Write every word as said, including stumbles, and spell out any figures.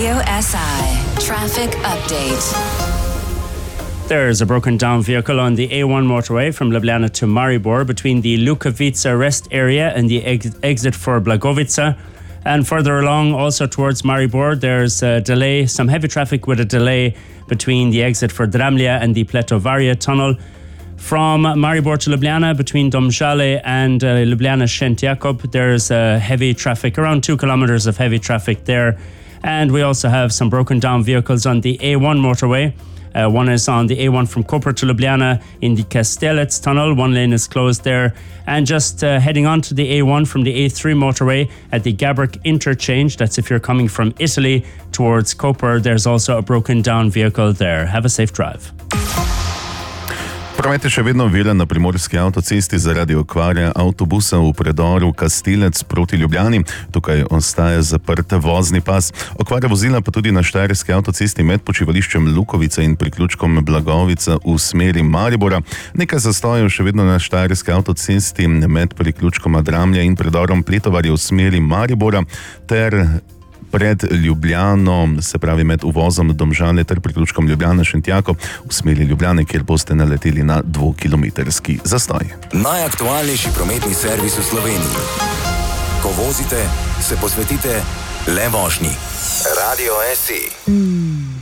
Radio S I Traffic Update. There's a broken down vehicle on the A one motorway from Ljubljana to Maribor between the Lukavica rest area and the ex- exit for Blagovica. And further along, also towards Maribor, there's a delay, some heavy traffic with a delay between the exit for Dramlia and the Pletovaria tunnel. From Maribor to Ljubljana, between Domžale and uh, Ljubljana Šent Jakub, there's uh, heavy traffic, around two kilometers of heavy traffic there. And we also have some broken down vehicles on the A one motorway. Uh, one is on the A one from Koper to Ljubljana in the Kastelec tunnel. One lane is closed there. And just uh, heading on to the A one from the A three motorway at the Gabric interchange. That's if you're coming from Italy towards Koper. There's also a broken down vehicle there. Have a safe drive. Promet je še vedno oviran na primorski avtocesti zaradi okvare avtobusa v predoru Kastelec proti Ljubljani. Tukaj ostaja zaprt vozni pas. Okvara vozila pa tudi na štajerski avtocesti med počivališčem Lukovica in priključkom Blagovica v smeri Maribora. Nekaj zastojev še vedno na štajerski avtocesti med priključkom Dramlja in predorom Pletovarja v smeri Maribora ter pred Ljubljano, se pravi med uvozom Domžale ter priključkom Ljubljana Šent Jakub v smeri Ljubljane, kjer boste naleteli na dvokilometrski zastoj. Najaktualnejši prometni servis v Sloveniji. Ko vozite, se posvetite le vožnji. Radio S I.